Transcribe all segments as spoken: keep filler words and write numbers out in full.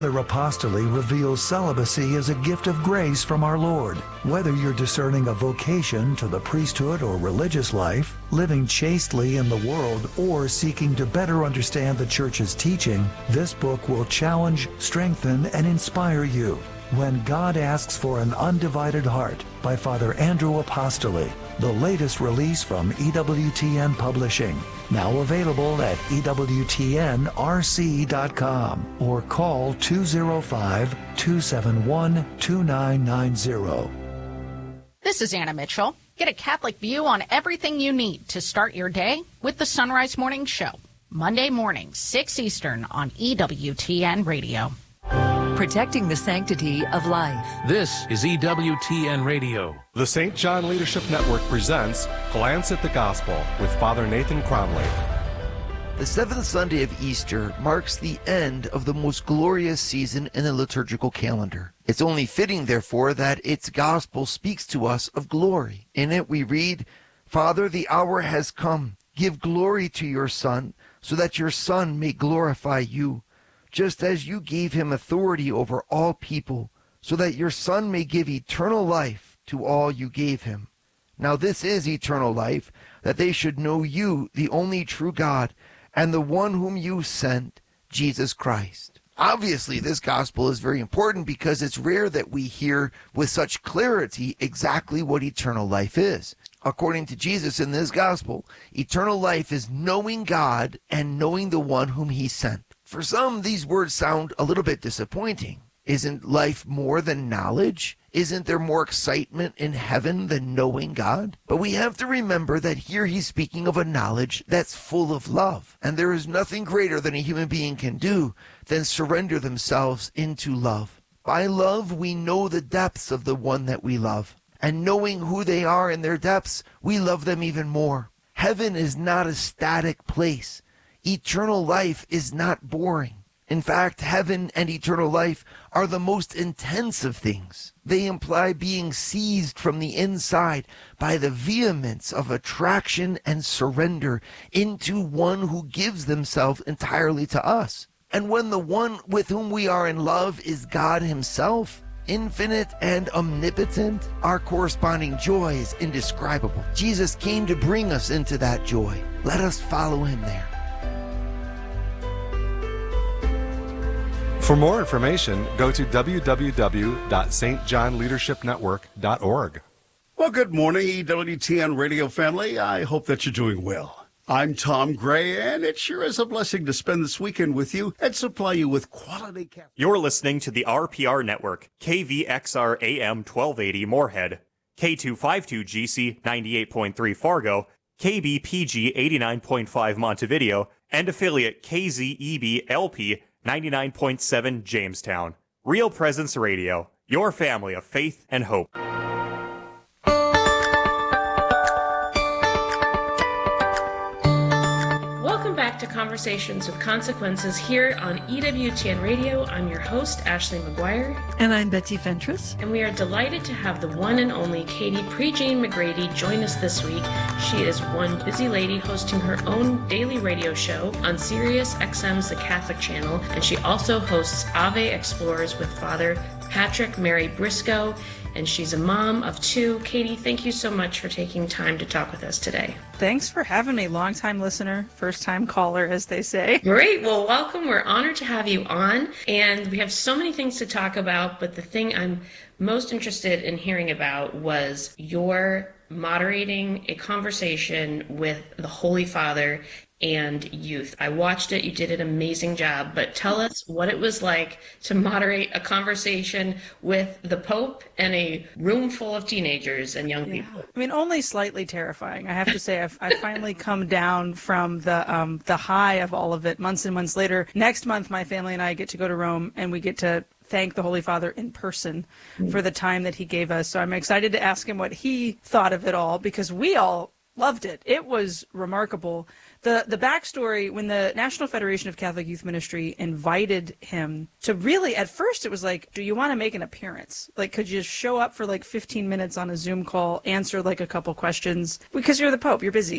The apostolate reveals celibacy as a gift of grace from our Lord. Whether you're discerning a vocation to the priesthood or religious life, living chastely in the world, or seeking to better understand the Church's teaching, this book will challenge, strengthen, and inspire you. When God Asks for an Undivided Heart by Father Andrew Apostoli, the latest release from E W T N Publishing. Now available at E W T N R C dot com or call two oh five, two seven one, two nine nine zero. This is Anna Mitchell. Get a Catholic view on everything you need to start your day with the Sunrise Morning Show. Monday morning, six Eastern on E W T N Radio. Protecting the sanctity of life. This is E W T N Radio. The Saint John Leadership Network presents Glance at the Gospel with Father Nathan Cromley. The seventh Sunday of Easter marks the end of the most glorious season in the liturgical calendar. It's only fitting, therefore, that its gospel speaks to us of glory. In it we read, "Father, the hour has come. Give glory to your Son, so that your Son may glorify you, just as you gave him authority over all people, so that your Son may give eternal life to all you gave him. Now this is eternal life, that they should know you, the only true God, and the one whom you sent, Jesus Christ." Obviously, this gospel is very important because it's rare that we hear with such clarity exactly what eternal life is. According to Jesus in this gospel, eternal life is knowing God and knowing the one whom he sent. For some, these words sound a little bit disappointing. Isn't life more than knowledge? Isn't there more excitement in heaven than knowing God? But we have to remember that here he's speaking of a knowledge that's full of love. And there is nothing greater than a human being can do than surrender themselves into love. By love, we know the depths of the one that we love. And knowing who they are in their depths, we love them even more. Heaven is not a static place. Eternal life is not boring. In fact, heaven and eternal life are the most intense of things. They imply being seized from the inside by the vehemence of attraction and surrender into one who gives themselves entirely to us. And when the one with whom we are in love is God himself, infinite and omnipotent, our corresponding joy is indescribable. Jesus came to bring us into that joy. Let us follow him there. For more information, go to w w w dot s t john leadership network dot org. Well, good morning, E W T N radio family. I hope that you're doing well. I'm Tom Gray, and it sure is a blessing to spend this weekend with you and supply you with quality Catholic. You're listening to the R P R Network, K V X R A M twelve eighty Moorhead, K two fifty-two G C ninety-eight point three Fargo, K B P G eighty-nine point five Montevideo, and affiliate K Z E B L P ninety-nine point seven Jamestown. Real Presence Radio, your family of faith and hope. Welcome back to Conversations with Consequences here on E W T N Radio. I'm your host, Ashley McGuire. And I'm Betsy Fentress. And we are delighted to have the one and only Katie Prejean McGrady join us this week. She is one busy lady hosting her own daily radio show on Sirius X M's The Catholic Channel, and she also hosts Ave Explorers with Father Patrick Mary Briscoe, and she's a mom of two. Katie, thank you so much for taking time to talk with us today. Thanks for having me. Long-time listener, first-time caller, as they say. Great. Well, welcome. We're honored to have you on, and we have so many things to talk about, but the thing I'm most interested in hearing about was your moderating a conversation with the Holy Father and youth. I watched it. You did an amazing job, but tell us what it was like to moderate a conversation with the Pope and a room full of teenagers and young Yeah. people. I mean, only slightly terrifying. I have to say, I've, I've finally come down from the um, the high of all of it months and months later. Next month, my family and I get to go to Rome, and we get to thank the Holy Father in person mm. for the time that he gave us. So I'm excited to ask him what he thought of it all, because we all loved it. It was remarkable. The the backstory, when the National Federation of Catholic Youth Ministry invited him to really, at first it was like, do you want to make an appearance? Like, could you show up for like fifteen minutes on a Zoom call, answer like a couple questions? Because you're the Pope, you're busy.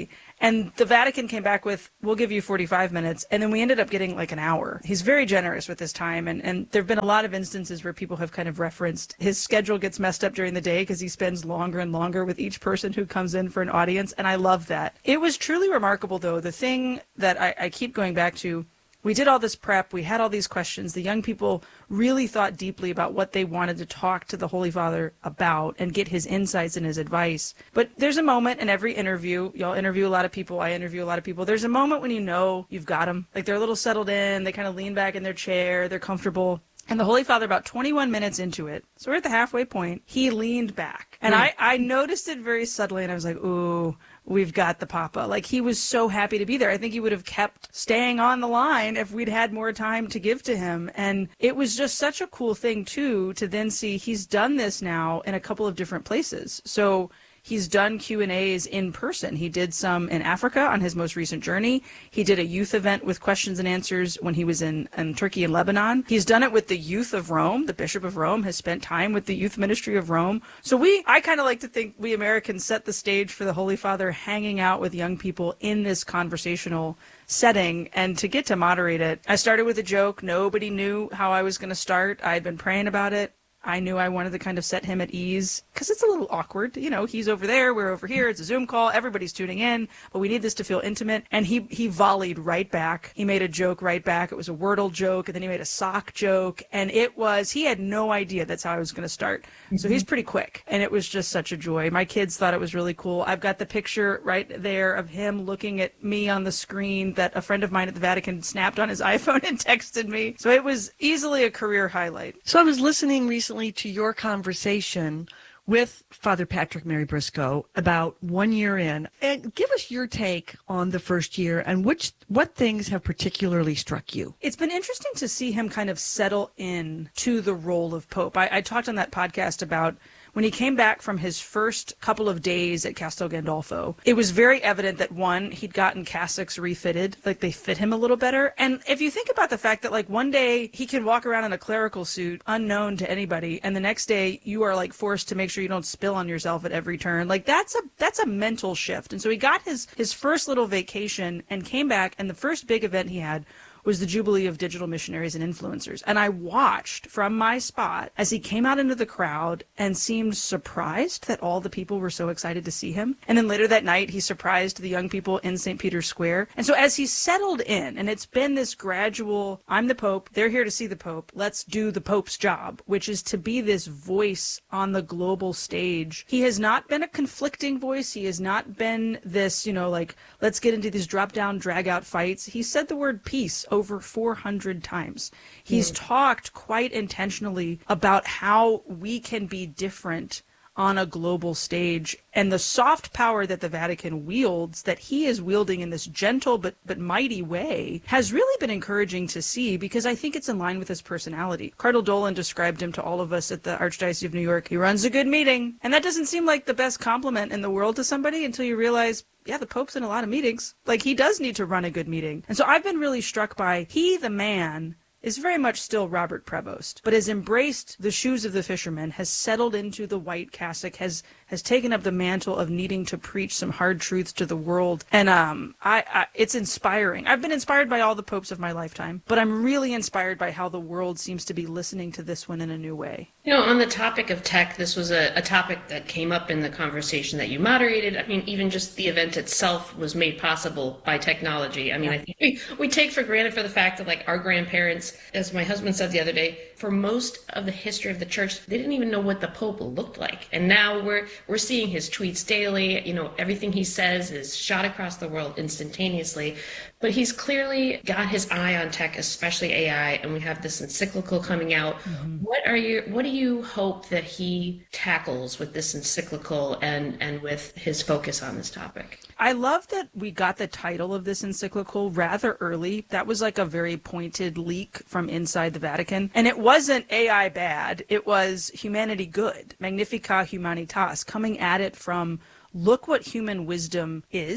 And the Vatican came back with, we'll give you forty-five minutes. And then we ended up getting like an hour. He's very generous with his time. And, and there have been a lot of instances where people have kind of referenced his schedule gets messed up during the day because he spends longer and longer with each person who comes in for an audience. And I love that. It was truly remarkable, though. The thing that I, I keep going back to, we did all this prep. We had all these questions. The young people really thought deeply about what they wanted to talk to the Holy Father about and get his insights and his advice. But there's a moment in every interview. Y'all interview a lot of people. I interview a lot of people. There's a moment when you know you've got them. Like they're a little settled in. They kind of lean back in their chair. They're comfortable. And the Holy Father, about twenty-one minutes into it, so we're at the halfway point, he leaned back. And mm. I, I noticed it very subtly, and I was like, ooh, we've got the Papa. Like, he was so happy to be there. I think he would have kept staying on the line if we'd had more time to give to him. And it was just such a cool thing, too, to then see he's done this now in a couple of different places. So he's done Q and A's in person. He did some in Africa on his most recent journey. He did a youth event with questions and answers when he was in, in Turkey and Lebanon. He's done it with the youth of Rome. The Bishop of Rome has spent time with the youth ministry of Rome. So we, I kind of like to think we Americans set the stage for the Holy Father hanging out with young people in this conversational setting. And to get to moderate it, I started with a joke. Nobody knew how I was going to start. I had been praying about it. I knew I wanted to kind of set him at ease because it's a little awkward. You know, he's over there, we're over here. It's a Zoom call. Everybody's tuning in, but we need this to feel intimate. And he, he volleyed right back. He made a joke right back. It was a Wordle joke, and then he made a sock joke. And it was, he had no idea that's how I was going to start. Mm-hmm. So he's pretty quick. And it was just such a joy. My kids thought it was really cool. I've got the picture right there of him looking at me on the screen that a friend of mine at the Vatican snapped on his iPhone and texted me. So it was easily a career highlight. So I was listening recently to your conversation with Father Patrick Mary Briscoe about one year in. And give us your take on the first year and which what things have particularly struck you. It's been interesting to see him kind of settle in to the role of Pope. I, I talked on that podcast about when he came back from his first couple of days at Castel Gandolfo, it was very evident that, one, he'd gotten cassocks refitted, like they fit him a little better. And if you think about the fact that, like, one day he can walk around in a clerical suit unknown to anybody, and the next day you are, like, forced to make sure you don't spill on yourself at every turn, like, that's a that's a mental shift. And so he got his, his first little vacation and came back, and the first big event he had was the Jubilee of Digital Missionaries and Influencers. And I watched from my spot as he came out into the crowd and seemed surprised that all the people were so excited to see him. And then later that night, he surprised the young people in Saint Peter's Square. And so as he settled in, and it's been this gradual, I'm the Pope, they're here to see the Pope, let's do the Pope's job, which is to be this voice on the global stage. He has not been a conflicting voice. He has not been this, you know, like, let's get into these drop-down, drag-out fights. He said the word peace over four hundred times. He's mm. talked quite intentionally about how we can be different on a global stage, and the soft power that the Vatican wields, that he is wielding in this gentle but but mighty way, has really been encouraging to see, because I think it's in line with his personality. Cardinal Dolan described him to all of us at the Archdiocese of New York. He runs a good meeting, and that doesn't seem like the best compliment in the world to somebody until you realize, yeah, the Pope's in a lot of meetings. Like, he does need to run a good meeting. And so I've been really struck by, he, the man, is very much still Robert Prevost, but has embraced the shoes of the fisherman, has settled into the white cassock, has has taken up the mantle of needing to preach some hard truths to the world. And um, I, I it's inspiring. I've been inspired by all the popes of my lifetime, but I'm really inspired by how the world seems to be listening to this one in a new way. You know, on the topic of tech, this was a, a topic that came up in the conversation that you moderated. I mean, even just the event itself was made possible by technology. I mean, yeah. I think we, we take for granted for the fact that, like, our grandparents, as my husband said the other day, for most of the history of the church, they didn't even know what the Pope looked like. And now we're we're seeing his tweets daily. You know, everything he says is shot across the world instantaneously. But he's clearly got his eye on tech, especially A I, and we have this encyclical coming out. Mm-hmm. What are you what do you hope that he tackles with this encyclical and, and with his focus on this topic? I love that we got the title of this encyclical rather early. That was like a very pointed leak from inside the Vatican. And it wasn't A I bad. It was humanity good. Magnificat Humanitas, coming at it from, look what human wisdom is,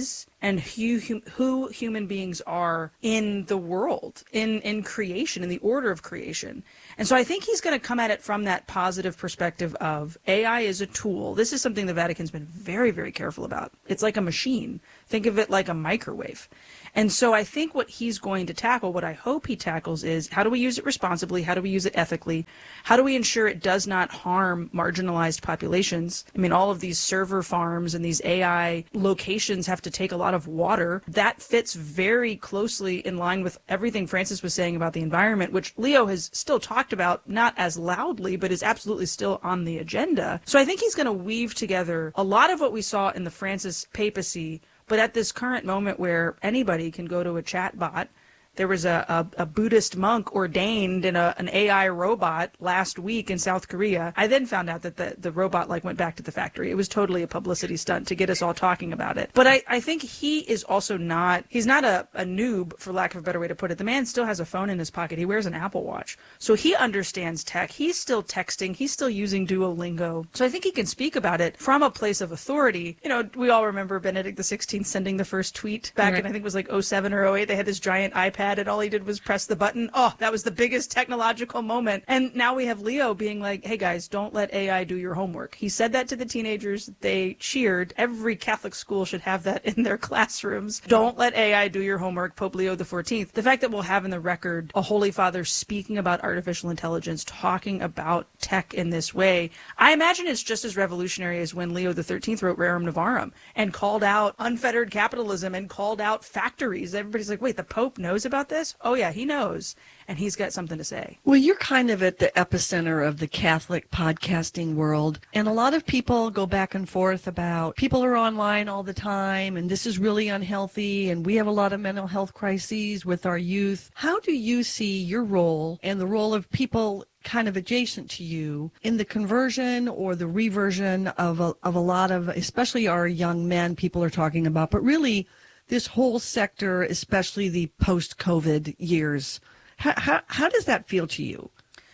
and who, who human beings are in the world, in, in creation, in the order of creation. And so I think he's going to come at it from that positive perspective of A I is a tool. This is something the Vatican's been very, very careful about. It's like a machine. Think of it like a microwave. And so I think what he's going to tackle, what I hope he tackles, is how do we use it responsibly? How do we use it ethically? How do we ensure it does not harm marginalized populations? I mean, all of these server farms and these A I locations have to take a lot of water. That fits very closely in line with everything Francis was saying about the environment, which Leo has still talked about, not as loudly, but is absolutely still on the agenda. So I think he's going to weave together a lot of what we saw in the Francis papacy, but at this current moment where anybody can go to a chat bot. There was a, a, a Buddhist monk ordained in a, an A I robot last week in South Korea. I then found out that the, the robot like went back to the factory. It was totally a publicity stunt to get us all talking about it. But I, I think he is also not, he's not a, a noob, for lack of a better way to put it. The man still has a phone in his pocket. He wears an Apple Watch. So he understands tech. He's still texting. He's still using Duolingo. So I think he can speak about it from a place of authority. You know, we all remember Benedict the sixteenth sending the first tweet back right. in, I think it was like oh seven or oh eight. They had this giant iPad and all he did was press the button. Oh, that was the biggest technological moment. And now we have Leo being like, hey guys, don't let A I do your homework. He said that to the teenagers. They cheered. Every Catholic school should have that in their classrooms. Don't let A I do your homework, Pope Leo the fourteenth. The fact that we'll have in the record a Holy Father speaking about artificial intelligence, talking about tech in this way, I imagine it's just as revolutionary as when Leo the thirteenth wrote Rerum Novarum and called out unfettered capitalism and called out factories. Everybody's like, wait, the Pope knows about this? Oh, yeah, he knows, and he's got something to say. Well, you're kind of at the epicenter of the Catholic podcasting world, and a lot of people go back and forth about people are online all the time, and this is really unhealthy, and we have a lot of mental health crises with our youth. How do you see your role and the role of people kind of adjacent to you in the conversion or the reversion of a, of a lot of, especially our young men people are talking about, but really this whole sector, especially the post-COVID years? How, how, how does that feel to you?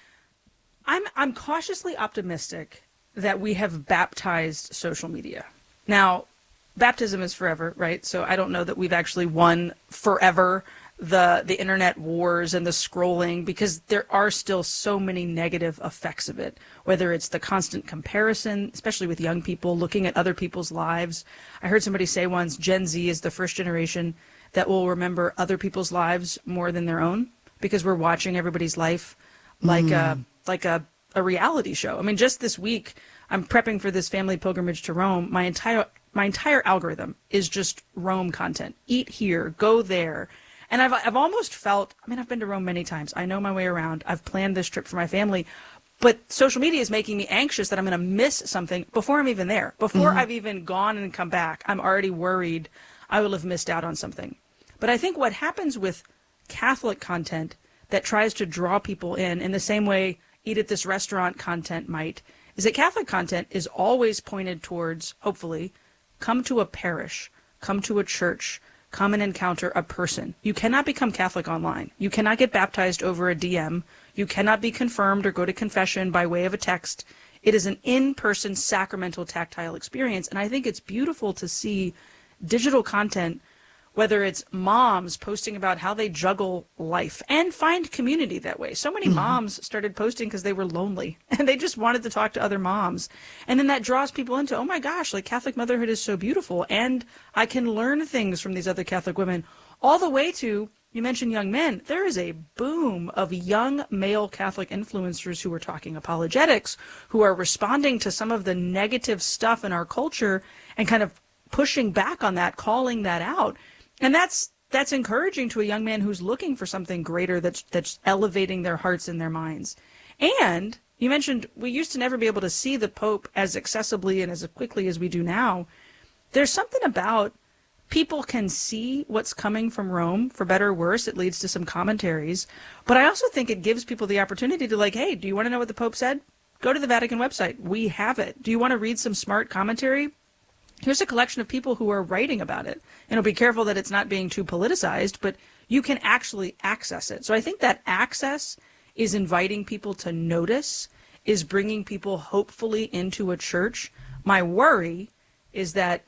I'm I'm cautiously optimistic that we have baptized social media. Now, baptism is forever, right? So I don't know that we've actually won forever the the internet wars and the scrolling, because there are still so many negative effects of it, whether it's the constant comparison, especially with young people looking at other people's lives. I heard somebody say once, Gen Z is the first generation that will remember other people's lives more than their own, because we're watching everybody's life like mm. a like a, a reality show. I mean, just this week, I'm prepping for this family pilgrimage to Rome. My entire my entire algorithm is just Rome content. Eat here, go there. And I've I've almost felt, I mean, I've been to Rome many times. I know my way around. I've planned this trip for my family. But social media is making me anxious that I'm going to miss something before I'm even there. Before mm-hmm. I've even gone and come back, I'm already worried I will have missed out on something. But I think what happens with Catholic content that tries to draw people in, in the same way Eat at This Restaurant content might, is that Catholic content is always pointed towards, hopefully, come to a parish, come to a church, come and encounter a person. You cannot become Catholic online. You cannot get baptized over a D M. You cannot be confirmed or go to confession by way of a text. It is an in-person sacramental tactile experience. And I think it's beautiful to see digital content, whether it's moms posting about how they juggle life and find community that way. So many mm-hmm. moms started posting because they were lonely and they just wanted to talk to other moms. And then that draws people into, oh my gosh, like Catholic motherhood is so beautiful. And I can learn things from these other Catholic women, all the way to, you mentioned young men. There is a boom of young male Catholic influencers who are talking apologetics, who are responding to some of the negative stuff in our culture and kind of pushing back on that, calling that out. And that's that's encouraging to a young man who's looking for something greater that's that's elevating their hearts and their minds. And you mentioned we used to never be able to see the Pope as accessibly and as quickly as we do now. There's something about people can see what's coming from Rome, for better or worse. It leads to some commentaries. But I also think it gives people the opportunity to, like, hey, do you want to know what the Pope said? Go to the Vatican website. We have it. Do you want to read some smart commentary? Here's a collection of people who are writing about it. And be careful that it's not being too politicized, but you can actually access it. So I think that access is inviting people to notice, is bringing people hopefully into a church. My worry is that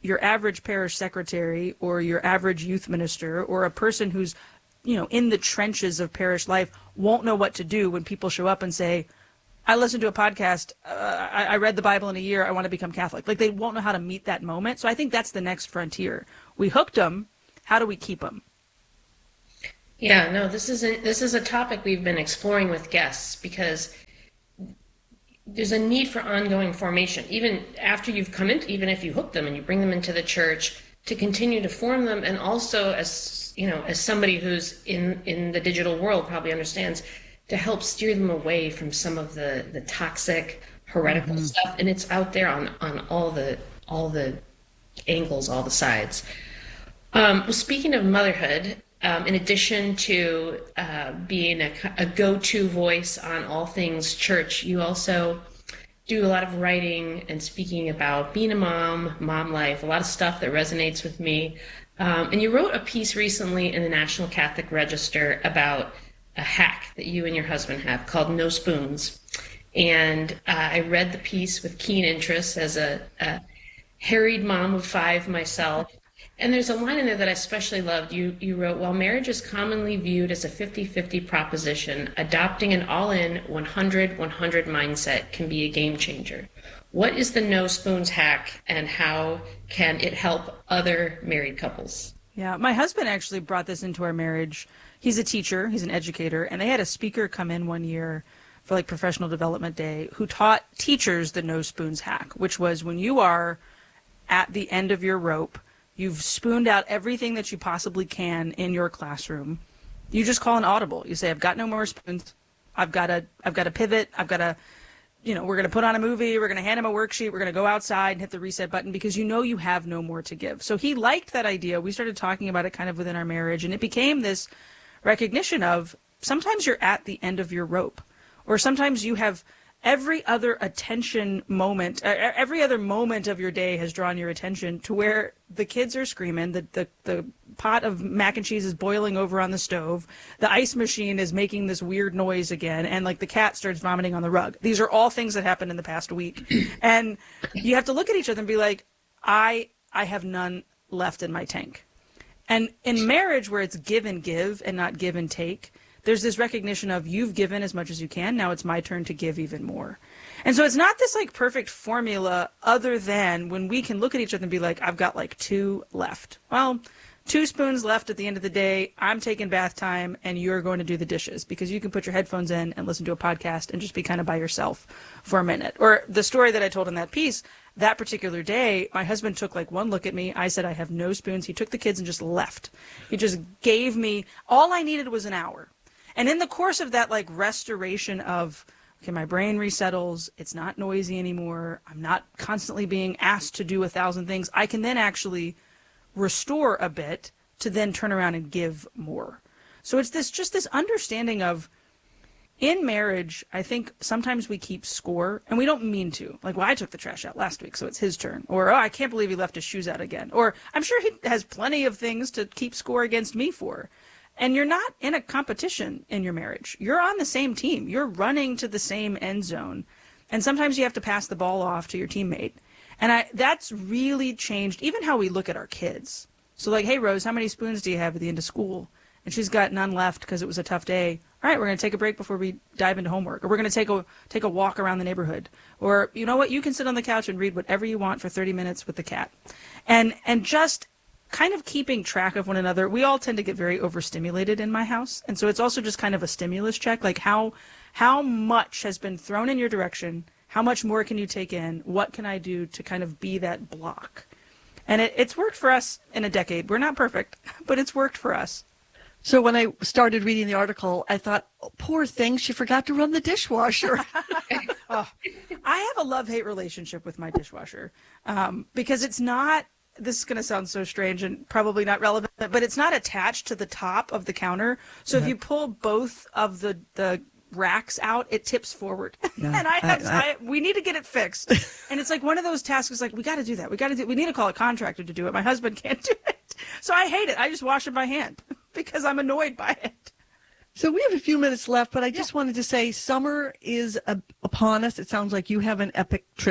your average parish secretary or your average youth minister or a person who's, you know, in the trenches of parish life won't know what to do when people show up and say, I listened to a podcast, uh, I, I read the Bible in a year, I want to become Catholic. Like, they won't know how to meet that moment. So I think that's the next frontier. We hooked them. How do we keep them? Yeah, no, this is a, this is a topic we've been exploring with guests because there's a need for ongoing formation, even after you've come in, even if you hook them and you bring them into the church, to continue to form them. And also, as you know, as somebody who's in, in the digital world probably understands, to help steer them away from some of the, the toxic, heretical mm-hmm. stuff. And it's out there on, on all the all the angles, all the sides. Um, well, speaking of motherhood, um, in addition to uh, being a, a go-to voice on all things church, you also do a lot of writing and speaking about being a mom, mom life, a lot of stuff that resonates with me. Um, and you wrote a piece recently in the National Catholic Register about a hack that you and your husband have called No Spoons. And uh, I read the piece with keen interest as a, a harried mom of five myself. And there's a line in there that I especially loved. You, you wrote, while marriage is commonly viewed as a fifty-fifty proposition, adopting an all-in one hundred one hundred mindset can be a game changer. What is the No Spoons hack, and how can it help other married couples? Yeah, my husband actually brought this into our marriage. He's a teacher, he's an educator, and they had a speaker come in one year for like Professional Development Day who taught teachers the No Spoons hack, which was when you are at the end of your rope, you've spooned out everything that you possibly can in your classroom, you just call an audible. You say, I've got no more spoons. I've got to, I've got to pivot. I've got to, you know, we're going to put on a movie. We're going to hand him a worksheet. We're going to go outside and hit the reset button because you know you have no more to give. So he liked that idea. We started talking about it kind of within our marriage, and it became this recognition of sometimes you're at the end of your rope, or sometimes you have every other attention moment, uh, every other moment of your day has drawn your attention to where the kids are screaming, the, the, the pot of mac and cheese is boiling over on the stove, the ice machine is making this weird noise again, and like the cat starts vomiting on the rug. These are all things that happened in the past week. And you have to look at each other and be like, I, I have none left in my tank. And in marriage where it's give and give and not give and take, there's this recognition of you've given as much as you can. Now it's my turn to give even more. And so it's not this like perfect formula other than when we can look at each other and be like, I've got like two left. Well, two spoons left at the end of the day. I'm taking bath time and you're going to do the dishes because you can put your headphones in and listen to a podcast and just be kind of by yourself for a minute. Or the story that I told in that piece, that particular day, my husband took like one look at me. I said, I have no spoons. He took the kids and just left. He just gave me, all I needed was an hour. And in the course of that, like, restoration of, okay, my brain resettles, it's not noisy anymore, I'm not constantly being asked to do a thousand things, I can then actually restore a bit to then turn around and give more. So it's this just this understanding of, in marriage, I think sometimes we keep score, and we don't mean to. Like, well, I took the trash out last week, so it's his turn. Or, oh, I can't believe he left his shoes out again. Or, I'm sure he has plenty of things to keep score against me for. And you're not in a competition in your marriage. You're on the same team. You're running to the same end zone. And sometimes you have to pass the ball off to your teammate. And I, that's really changed even how we look at our kids. So like, hey, Rose, how many spoons do you have at the end of school? And she's got none left because it was a tough day. All right, we're going to take a break before we dive into homework. Or we're going to take a take a walk around the neighborhood. Or, you know what, you can sit on the couch and read whatever you want for thirty minutes with the cat. And and just kind of keeping track of one another. We all tend to get very overstimulated in my house. And so it's also just kind of a stimulus check, like how how much has been thrown in your direction, how much more can you take in, what can I do to kind of be that block? And it, it's worked for us in a decade. We're not perfect, but it's worked for us. So when I started reading the article, I thought, oh, poor thing, she forgot to run the dishwasher. Oh, I have a love-hate relationship with my dishwasher um, because it's not, this is going to sound so strange and probably not relevant, but it's not attached to the top of the counter. So mm-hmm. if you pull both of the, the racks out, it tips forward. Yeah. And I have, I, I, I, we need to get it fixed. And it's like one of those tasks, like, we got to do that. We got to do, we need to call a contractor to do it. My husband can't do it. So I hate it. I just wash it by hand because I'm annoyed by it. So we have a few minutes left, but I just yeah. wanted to say summer is uh, upon us. It sounds like you have an epic trip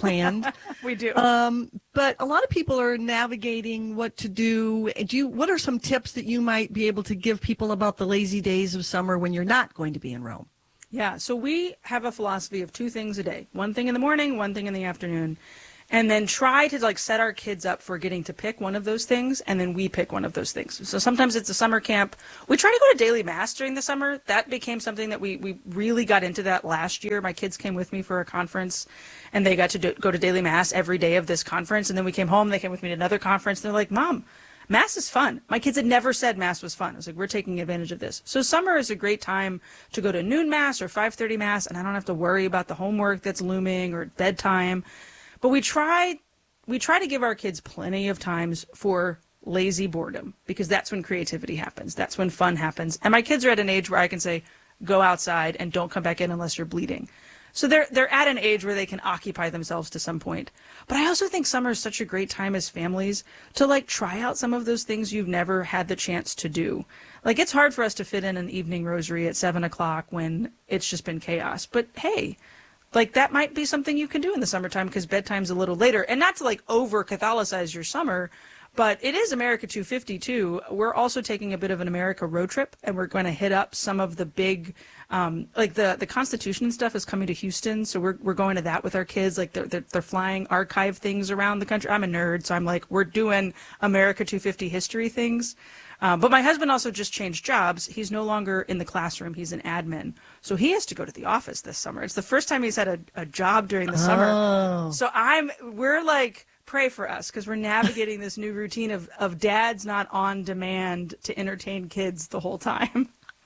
planned. We do. Um, but a lot of people are navigating what to do. Do you, what are some tips that you might be able to give people about the lazy days of summer when you're not going to be in Rome? Yeah, so we have a philosophy of two things a day. One thing in the morning, one thing in the afternoon. And then try to like set our kids up for getting to pick one of those things, and then we pick one of those things. So sometimes it's a summer camp. We try to go to daily mass during the summer. That became something that we, we really got into that last year. My kids came with me for a conference, and they got to do, go to daily mass every day of this conference. And then we came home, they came with me to another conference. And they're like, Mom, mass is fun. My kids had never said mass was fun. I was like, we're taking advantage of this. So summer is a great time to go to noon mass or five thirty mass, and I don't have to worry about the homework that's looming or bedtime. But we try, we try to give our kids plenty of times for lazy boredom, because that's when creativity happens. That's when fun happens. And my kids are at an age where I can say, go outside and don't come back in unless you're bleeding. So they're they're at an age where they can occupy themselves to some point. But I also think summer is such a great time as families to like try out some of those things you've never had the chance to do. Like, it's hard for us to fit in an evening rosary at seven o'clock when it's just been chaos. But hey, like, that might be something you can do in the summertime because bedtime's a little later. And not to, like, over-Catholicize your summer, but it is America two fifty, too. We're also taking a bit of an America road trip, and we're going to hit up some of the big, um, like, the, the Constitution and stuff is coming to Houston, so we're we're going to that with our kids. Like, they're, they're, they're flying archive things around the country. I'm a nerd, so I'm like, we're doing America two fifty history things. Um, but my husband also just changed jobs. He's no longer in the classroom. He's an admin. So he has to go to the office this summer. It's the first time he's had a, a job during the Oh. summer. So I'm, we're like, pray for us because we're navigating this new routine of, of dads not on demand to entertain kids the whole time.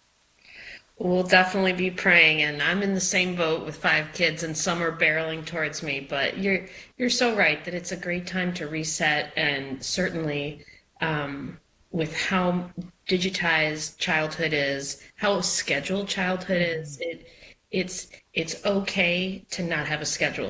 We'll definitely be praying, and I'm in the same boat with five kids and some are barreling towards me, but you're you're so right that it's a great time to reset, and certainly um, with how digitized childhood is, how scheduled childhood is, it it's it's okay to not have a schedule.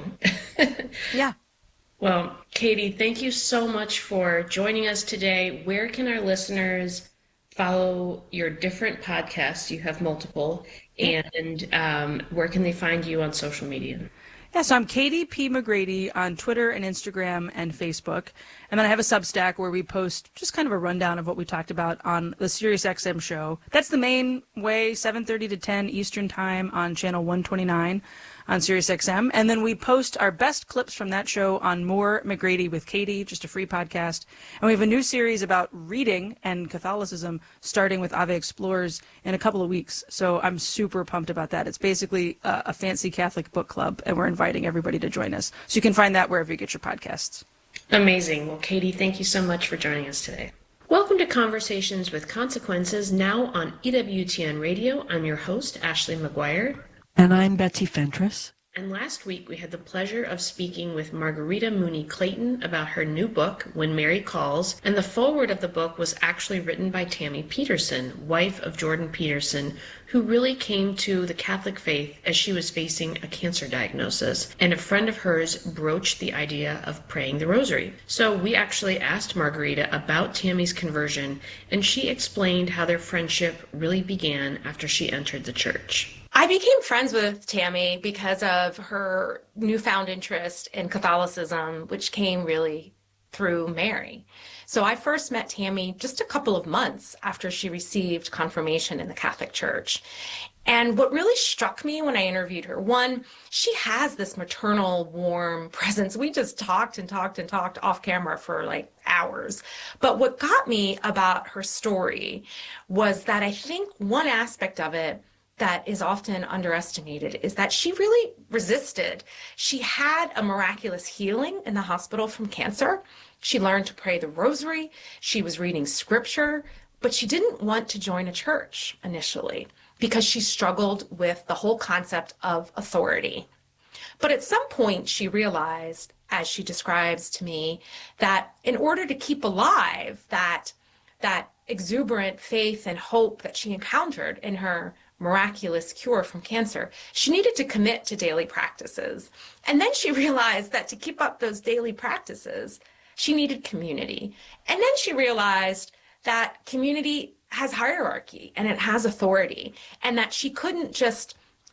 Yeah. Well, Katie, thank you so much for joining us today. Where can our listeners follow your different podcasts? You have multiple. And um, where can they find you on social media? Yeah, so I'm Katie P. McGrady on Twitter and Instagram and Facebook. And then I have a Substack where we post just kind of a rundown of what we talked about on the SiriusXM show. That's the main way, seven thirty to ten Eastern Time on channel one twenty-nine on SiriusXM. And then we post our best clips from that show on More McGrady with Katie, just a free podcast. And we have a new series about reading and Catholicism starting with Ave Explores in a couple of weeks. So I'm super pumped about that. It's basically a, a fancy Catholic book club, and we're inviting everybody to join us. So you can find that wherever you get your podcasts. Amazing. Well, Katie, thank you so much for joining us today. Welcome to Conversations with Consequences, now on E W T N Radio. I'm your host, Ashley McGuire. And I'm Betsy Fentress. And last week we had the pleasure of speaking with Margarita Mooney Clayton about her new book, When Mary Calls, and the foreword of the book was actually written by Tammy Peterson, wife of Jordan Peterson, who really came to the Catholic faith as she was facing a cancer diagnosis, and a friend of hers broached the idea of praying the rosary. So we actually asked Margarita about Tammy's conversion, and she explained how their friendship really began after she entered the church. I became friends with Tammy because of her newfound interest in Catholicism, which came really through Mary. So I first met Tammy just a couple of months after she received confirmation in the Catholic Church. And what really struck me when I interviewed her, one, she has this maternal, warm presence. We just talked and talked and talked off camera for like hours. But what got me about her story was that I think one aspect of it that is often underestimated is that she really resisted. She had a miraculous healing in the hospital from cancer. She learned to pray the rosary. She was reading scripture, but she didn't want to join a church initially because she struggled with the whole concept of authority. But at some point she realized, as she describes to me, that in order to keep alive that, that exuberant faith and hope that she encountered in her miraculous cure from cancer, she needed to commit to daily practices. And then she realized that to keep up those daily practices, she needed community. And then she realized that community has hierarchy and it has authority, and that she couldn't just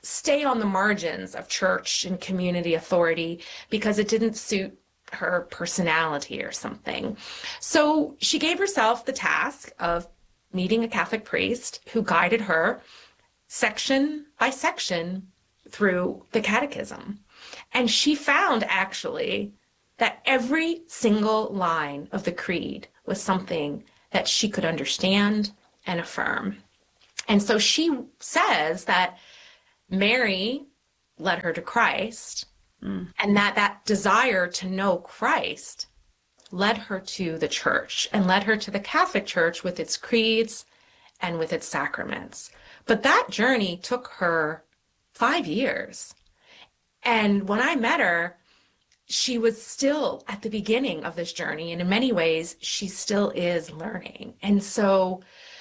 stay on the margins of church and community authority because it didn't suit her personality or something. So she gave herself the task of meeting a Catholic priest who guided her section by section through the catechism. And she found actually that every single line of the creed was something that she could understand and affirm. And so she says that Mary led her to Christ, mm. and that that desire to know Christ led her to the church and led her to the Catholic Church with its creeds and with its sacraments. But that journey took her five years. And when I met her, she was still at the beginning of this journey. And in many ways, she still is learning. And so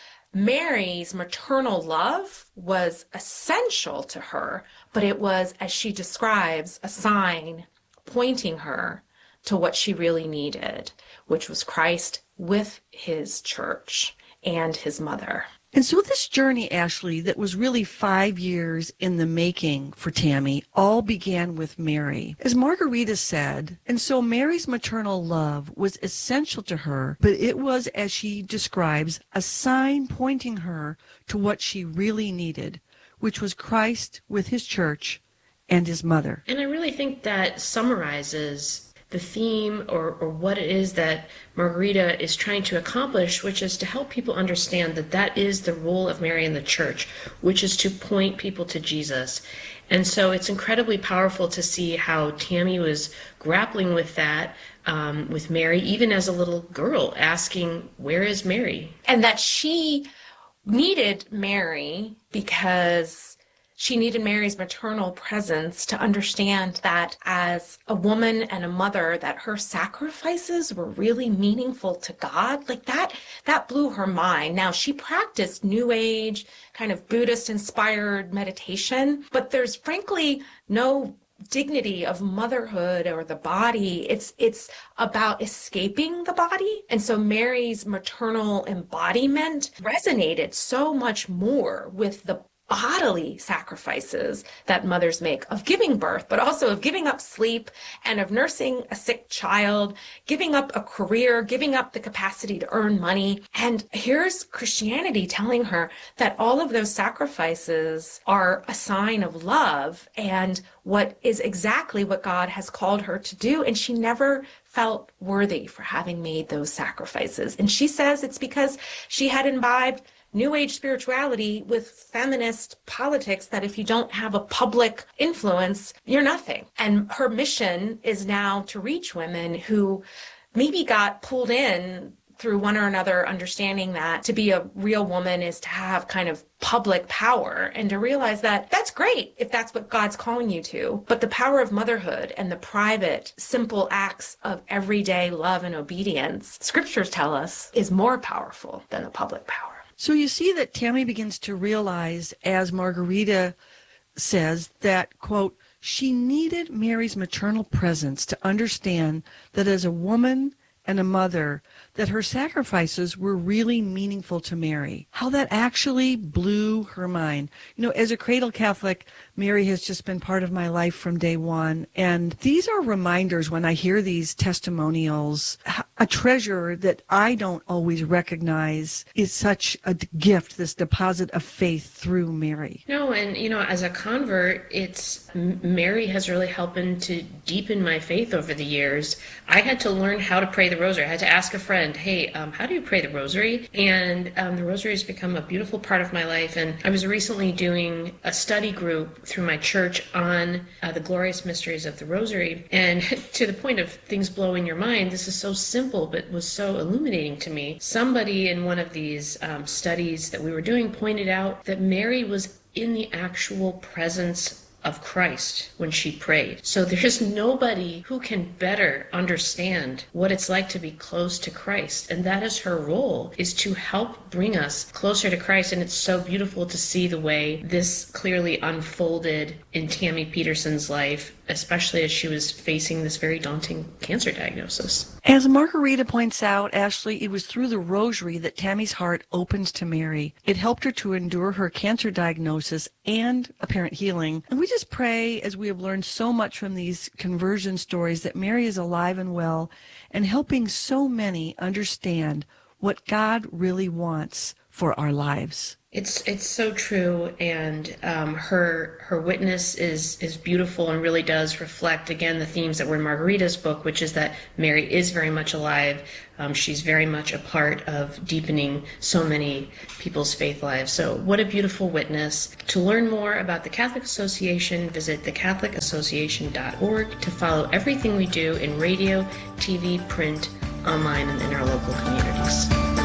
Mary's maternal love was essential to her, but it was, as she describes, a sign pointing her to what she really needed, which was Christ with his church and his mother. And so this journey, Ashley, that was really five years in the making for Tammy, all began with Mary. As Margarita said, and so Mary's maternal love was essential to her, but it was, as she describes, a sign pointing her to what she really needed, which was Christ with his church and his mother. And I really think that summarizes the theme or, or what it is that Margarita is trying to accomplish, which is to help people understand that that is the role of Mary in the church, which is to point people to Jesus. And so it's incredibly powerful to see how Tammy was grappling with that um, with Mary, even as a little girl, asking, where is Mary? And that she needed Mary because she needed Mary's maternal presence to understand that as a woman and a mother, that her sacrifices were really meaningful to God. Like that, that blew her mind. Now, she practiced New Age, kind of Buddhist-inspired meditation, but there's frankly no dignity of motherhood or the body. It's it's about escaping the body. And so Mary's maternal embodiment resonated so much more with the bodily sacrifices that mothers make of giving birth, but also of giving up sleep and of nursing a sick child, giving up a career, giving up the capacity to earn money. And here's Christianity telling her that all of those sacrifices are a sign of love and what is exactly what God has called her to do. And she never felt worthy for having made those sacrifices. And she says it's because she had imbibed New Age spirituality with feminist politics that if you don't have a public influence, you're nothing. And her mission is now to reach women who maybe got pulled in through one or another understanding that to be a real woman is to have kind of public power, and to realize that that's great if that's what God's calling you to. But the power of motherhood and the private, simple acts of everyday love and obedience, scriptures tell us, is more powerful than the public power. So you see that Tammy begins to realize, as Margarita says, that, quote, she needed Mary's maternal presence to understand that as a woman and a mother, that her sacrifices were really meaningful to Mary. How that actually blew her mind. You know, as a cradle Catholic, Mary has just been part of my life from day one. And these are reminders when I hear these testimonials, a treasure that I don't always recognize is such a gift, this deposit of faith through Mary. No, and, you know, as a convert, it's Mary has really helped to deepen my faith over the years. I had to learn how to pray the rosary. I had to ask a friend, hey, um, how do you pray the rosary? And um, the rosary has become a beautiful part of my life. And I was recently doing a study group through my church on uh, the glorious mysteries of the rosary. And to the point of things blowing your mind, this is so simple, but was so illuminating to me. Somebody in one of these um, studies that we were doing pointed out that Mary was in the actual presence of Christ when she prayed. So there's nobody who can better understand what it's like to be close to Christ. And that is her role, is to help bring us closer to Christ. And it's so beautiful to see the way this clearly unfolded in Tammy Peterson's life, especially as she was facing this very daunting cancer diagnosis. As Margarita points out, Ashley, it was through the rosary that Tammy's heart opens to Mary. It helped her to endure her cancer diagnosis and apparent healing. And we just pray, as we have learned so much from these conversion stories, that Mary is alive and well and helping so many understand what God really wants for our lives. It's it's so true, and um, her her witness is is beautiful and really does reflect, again, the themes that were in Margarita's book, which is that Mary is very much alive. Um, she's very much a part of deepening so many people's faith lives. So what a beautiful witness. To learn more about the Catholic Association, visit the catholic association dot org to follow everything we do in radio, T V, print, online, and in our local communities.